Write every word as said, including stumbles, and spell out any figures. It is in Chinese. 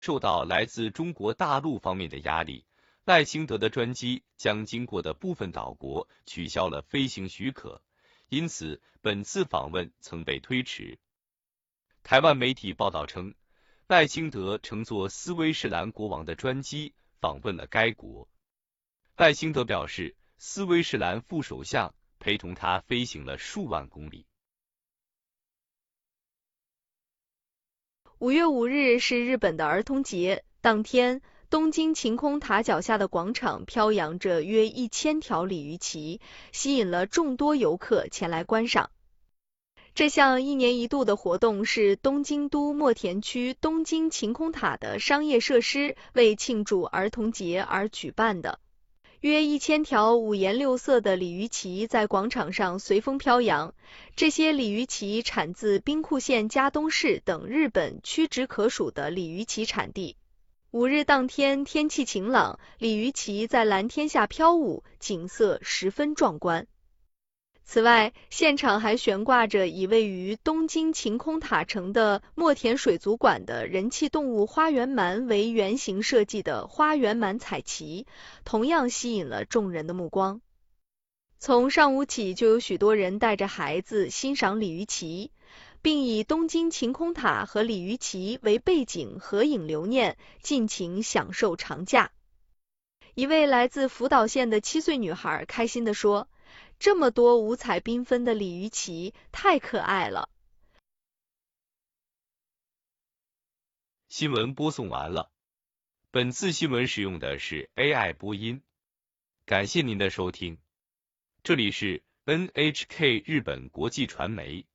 受到来自中国大陆方面的压力，赖清德的专机将经过的部分岛国取消了飞行许可，因此本次访问曾被推迟。台湾媒体报道称，赖清德乘坐斯威士兰国王的专机访问了该国。赖清德表示，斯威士兰副首相陪同他飞行了数万公里。 五月五日是日本的儿童节，当天，东京晴空塔脚下的广场飘扬着约一千条鲤鱼旗，吸引了众多游客前来观赏。这项一年一度的活动是东京都墨田区东京晴空塔的商业设施为庆祝儿童节而举办的。约一千条五颜六色的鲤鱼旗在广场上随风飘扬，这些鲤鱼旗产自兵库县加东市等日本屈指可数的鲤鱼旗产地。五日当天天气晴朗，鲤鱼旗在蓝天下飘舞，景色十分壮观。此外，现场还悬挂着以位于东京晴空塔城的墨田水族馆的人气动物花园鳗为原型设计的花园鳗彩旗，同样吸引了众人的目光。从上午起就有许多人带着孩子欣赏鲤鱼旗，并以东京晴空塔和鲤鱼旗为背景合影留念，尽情享受长假。一位来自福岛县的七岁女孩开心地说，这么多五彩缤纷的鲤鱼旗，太可爱了。 新闻播送完了，本次新闻使用的是 A I 播音，感谢您的收听。这里是 N H K 日本国际传媒。